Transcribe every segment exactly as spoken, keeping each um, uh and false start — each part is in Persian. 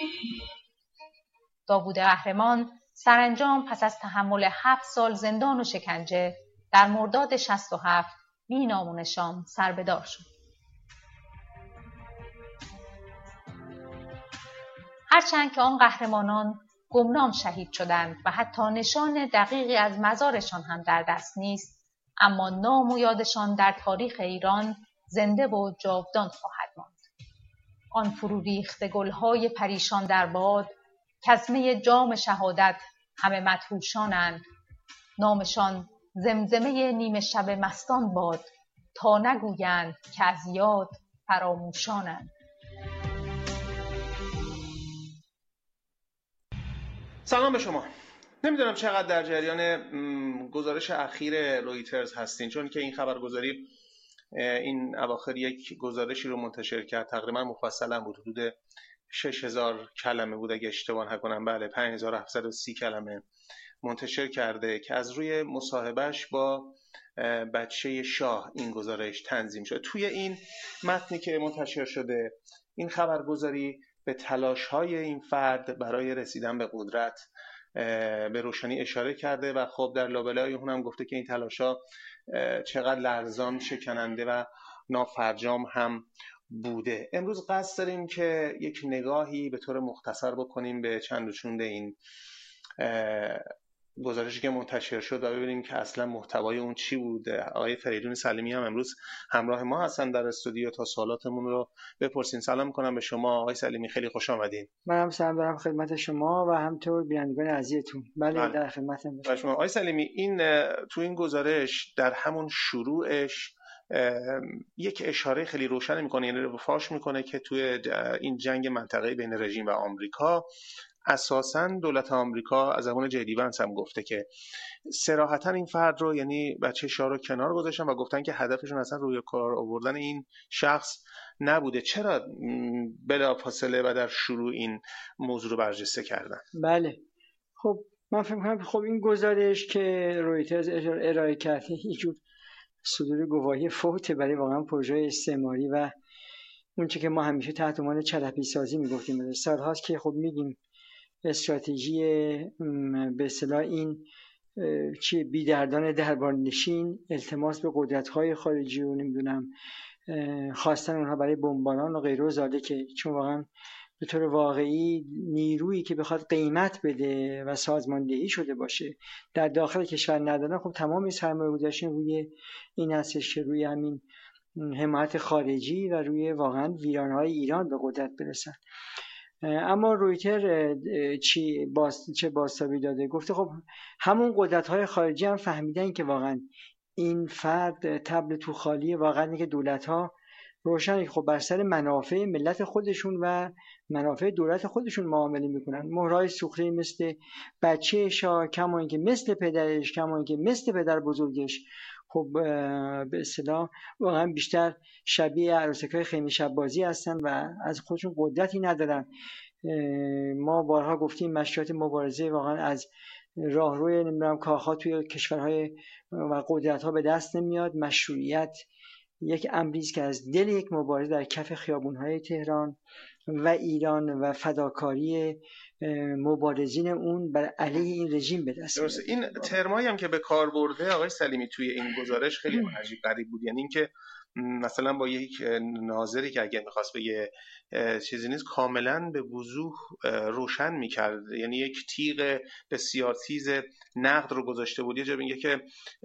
داوود قهرمان سرانجام پس از تحمل هفت سال زندان و شکنجه در مرداد شصت و هفت بی نام و نشان سربدار شد. هرچند که آن قهرمانان گمنام شهید شدند و حتی نشان دقیقی از مزارشان هم در دست نیست، اما نام و یادشان در تاریخ ایران زنده و جاودان خواهد ماند. آن فرو ریخته گل‌های پریشان در باد، کزمه جام شهادت همه مدهوشانند. نامشان زمزمه نیمه شب مستان باد، تا نگویند که از یاد فراموشانند. سلام به شما. نمیدونم چقدر در جریان گزارش اخیر رویترز هستین، چون که این خبرگزاری این اواخر یک گزارشی رو منتشر کرد، تقریبا مفصلا بود، حدود شش هزار کلمه بود اگه اشتباه نکنم، بله پنج هزار و هفتصد و سی کلمه منتشر کرده که از روی مصاحبهش با بچه شاه این گزارش تنظیم شد. توی این متنی که منتشر شده این خبرگزاری به تلاش‌های این فرد برای رسیدن به قدرت به روشنی اشاره کرده و خب در لابلای اون هم گفته که این تلاش‌ها چقدر لرزان، شکننده و نافرجام هم بوده. امروز قصد داریم که یک نگاهی به طور مختصر بکنیم به چند و چوند این گزارشی که منتشر شد و ببینیم که اصلا محتوای اون چی بوده. آقای فریدون سلیمی هم امروز همراه ما هستن در استودیو تا سوالاتمون رو بپرسین. سلام میکنم به شما آقای سلیمی، خیلی خوش آمدین. منم سلام دارم خدمت شما و همطور بینندگان عزیزتون. بله, بله. در خدمتم باشم. شما آقای سلیمی، این تو این گزارش در همون شروعش یک اشاره خیلی روشن میکنه، یعنی فاش میکنه که توی این جنگ منطقه‌ای بین رژیم و آمریکا اساساً دولت آمریکا از زمان جدی وانس هم گفته که صراحتاً این فرد رو، یعنی بچه شاه رو کنار گذاشتن و گفتن که هدفشون اصلا روی کار آوردن این شخص نبوده. چرا بلافاصله و در شروع این موضوع رو برجسته کردن؟ بله خب من فکر می‌کنم خب این گزارش که رویترز ارائه کرده یک جور صدور گواهی فوت برای واقعا پروژه استعماری و اونچه که ما همیشه تحت عنوان چرپی سازی میگفتیم. سال‌هاست که خب میگیم استراتژی به اصطلاح این چیه بیدردان دربارنشین، التماس به قدرت‌های خارجی و نمیدونم خواستن اونها برای بمباران و غیره و زاده، که چون واقعا به طور واقعی نیرویی که بخواد قیمت بده و سازماندهی شده باشه در داخل کشور ندارن، خب تمام سرمایه‌گذاریشون روی این هستش که روی همین حمایت خارجی و روی واقعا ویرانه‌های ایران به قدرت برسن. اما رویتر چی باز چه بازتابی داده؟ گفته خب همون قدرت‌های خارجی هم فهمیدن که واقعا این فرد طبل تو خالیه، واقعا که دولت‌ها روشن خب بر سر منافع ملت خودشون و منافع دولت خودشون معامله میکنن. مهرای سوخته مثل بچه شاه، کما اینکه مثل پدرش، کما اینکه مثل پدر بزرگش، خب به اصطلاح واقعا بیشتر شبیه عروسکای خیمه شب بازی هستن و از خودشون قدرتی ندارن. ما بارها گفتیم مشروعیت مبارزه واقعا از راهروی نمیدونم کاخها توی کشورهای و قدرت‌ها به دست نمیاد. مشروعیت یک امری است که از دل یک مبارزه در کف خیابون‌های تهران و ایران و فداکاری مبارزین اون بر علیه این رژیم به دست میاد. این ترمایی هم که به کار برده آقای سلیمی توی این گزارش خیلی عجیب غریب بود، یعنی اینکه مثلا با یک ناظری که اگه می‌خواست بگه چیزی نیست کاملا به وضوح روشن می‌کرد، یعنی یک تیغ بسیار تیز نقد رو گذاشته بود. یه جا میگه که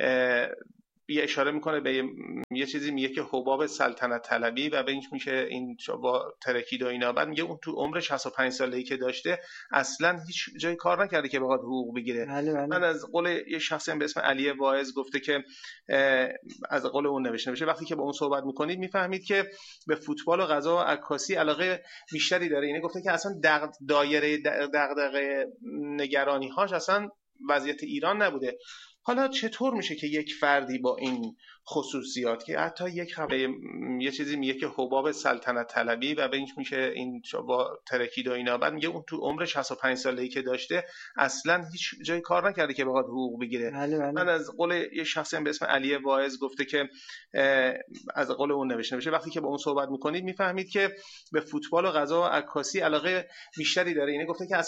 یه اشاره میکنه به یه چیزی، میگه که حباب سلطنت طلبی و به این میشه این با ترکید و اینا. بعد میگه اون تو عمر شصت و پنج ساله‌ای که داشته اصلا هیچ جای کار نکرده که بخواد حقوق بگیره. بله بله. من از قول یه شخصی به اسم علی واعظ گفته که از قول اون نوشته نوشته وقتی که با اون صحبت میکنید میفهمید که به فوتبال و غذا و عکاسی علاقه بیشتری داره. اینه گفته که اصلا دغ... دایره دغدغه نگرانی‌هاش اصلا وضعیت ایران نبوده. حالا چطور میشه که یک فردی با این خصوصیات که حتی یک خبر یه چیزی میگه که حباب سلطنت طلبی و بهش میشه این با ترکید و اینا، بعد میگه اون تو عمر شصت و پنج ساله‌ای که داشته اصلا هیچ جای کار نکرده که بخواد حقوق بگیره. بله بله. من از قول یه شخصی به اسم علی واعظ گفته که از قول اون نوشته نوشته وقتی که با اون صحبت میکنید میفهمید که به فوتبال و غذا و عکاسی علاقه بیشتری داره. اینه گفته که